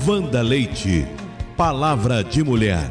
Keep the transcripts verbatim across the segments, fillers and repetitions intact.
Wanda Leite, Palavra de Mulher.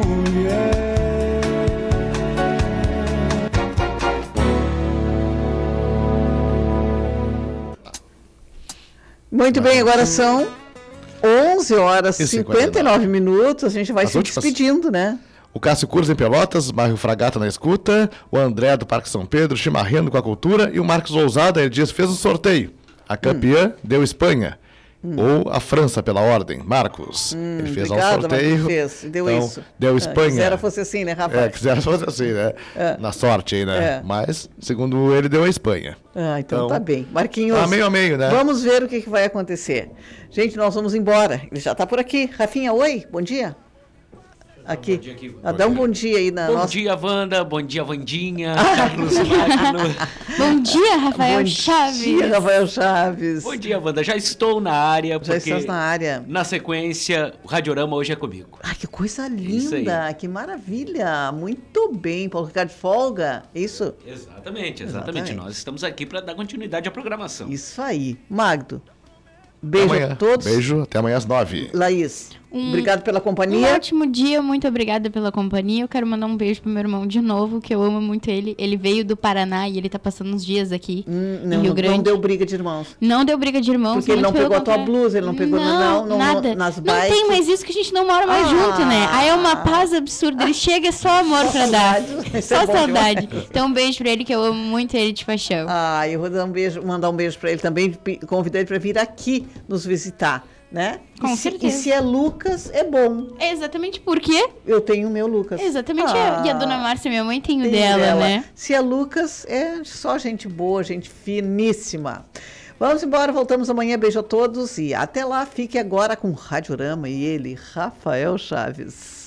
Muito bem, agora são onze horas e cinquenta e nove minutos. A gente vai As se últimas... despedindo, né? O Cássio Curso em Pelotas, Bairro Fragata na escuta, o André do Parque São Pedro, chimarrendo com a cultura, e o Marcos Ousada, ele diz, fez um sorteio. A campeã hum. deu Espanha, hum. ou a França pela ordem. Marcos, hum, ele fez obrigada, um sorteio. Fez, deu então, isso. Deu Espanha. É, quisera fosse assim, né, Rafael? É, quisera fosse assim, né? É. Na sorte aí, né? É. Mas, segundo ele, deu a Espanha. Ah, então, então tá bem. Marquinhos, tá meio a meio, né? Vamos ver o que, que vai acontecer. Gente, nós vamos embora. Ele já tá por aqui. Rafinha, oi, bom dia. Aqui. Bom dia, aqui. Ah, dá um bom dia aí na Bom nossa... dia, Wanda. Bom dia, Vandinha. Carlos Magno. Bom dia, Rafael bom Chaves. Bom dia, Rafael Chaves. Bom dia, Wanda. Já estou na área. Já estás na área. Na sequência, o Radiorama hoje é comigo. Ah, que coisa linda. Que maravilha. Muito bem. Paulo Ricardo de folga. Isso? Exatamente, exatamente. exatamente. Nós estamos aqui para dar continuidade à programação. Isso aí. Magdo. Beijo a todos. Beijo. Até amanhã às nove. Laís. Um, Obrigado pela companhia. Um ótimo dia, muito obrigada pela companhia. Eu quero mandar um beijo pro meu irmão de novo, que eu amo muito ele. Ele veio do Paraná e ele tá passando uns dias aqui hum, não, em Rio Grande. Não deu briga de irmãos. Não deu briga de irmãos. Porque ele não pegou a tua blusa, ele não pegou não, não, não, nada. nas não bikes. Não tem mais isso que a gente não mora mais ah, junto, né? Aí é uma paz absurda. Ele chega só amor pra dar. Só é saudade. Então um beijo pra ele, que eu amo muito ele de paixão. Ah, eu vou dar um beijo, mandar um beijo pra ele também. Convidar ele pra vir aqui nos visitar. Né? Com e certeza. Se, e se é Lucas, é bom. É exatamente por quê? Eu tenho o meu Lucas. Exatamente. Ah, e a dona Márcia, minha mãe, tem o dela, dela, né? Se é Lucas, é só gente boa, gente finíssima. Vamos embora, voltamos amanhã. Beijo a todos e até lá. Fique agora com Radiorama e ele, Rafael Chaves.